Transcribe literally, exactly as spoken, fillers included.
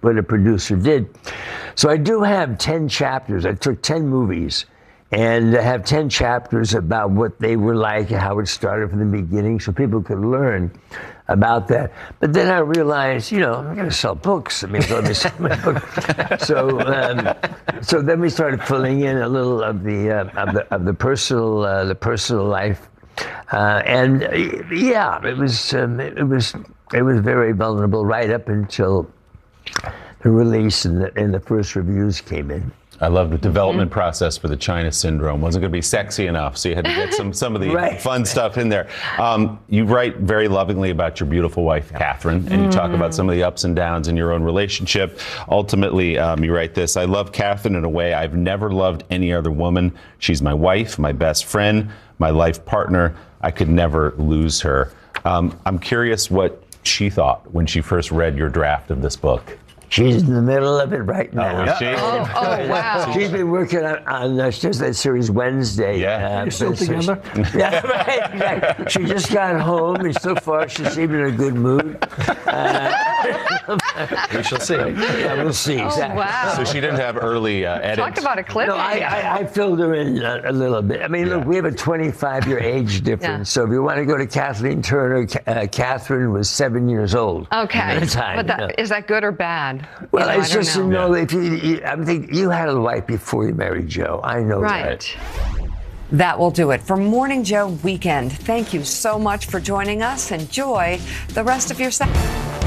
what a producer did. So I do have ten chapters. I took ten movies and I have ten chapters about what they were like, how it started from the beginning, so people could learn about that. But then I realized, you know, I'm going to sell books. I mean, let me sell my book. So, um, so then we started filling in a little of the uh, of the of the personal uh, the personal life, uh, and uh, yeah, it was um, it was it was very vulnerable right up until the release and the, and the first reviews came in. I love the development mm-hmm. process for the China Syndrome. Wasn't going to be sexy enough, so you had to get some some of the right. fun stuff in there. Um, you write very lovingly about your beautiful wife, Catherine, and you talk about some of the ups and downs in your own relationship. Ultimately, um, you write this: I love Catherine in a way I've never loved any other woman. She's my wife, my best friend, my life partner. I could never lose her. Um, I'm curious what she thought when she first read your draft of this book. She's in the middle of it right now. Oh, is she? Oh, oh, wow. She's been working on, on uh, she does that series Wednesday. Yeah. Uh, You're still together? Yeah, right, exactly. She just got home, and so far she seems in a good mood. Uh, we shall see. Yeah, we'll see. Oh, Exactly. wow. So she didn't have early uh, edits. Talk about a clip. No, I, I, I filled her in a, a little bit. I mean, Yeah. look, we have a twenty-five year age difference. Yeah. So if you want to go to Kathleen Turner, uh, Catherine was seven years old Okay. at the time. But that, you know. is that good or bad? Well, You know, it's I don't just, know. you know, if you, you, I think you had a wife before you married Joe. I know Right. that. That will do it for Morning Joe Weekend. Thank you so much for joining us. Enjoy the rest of your Saturday.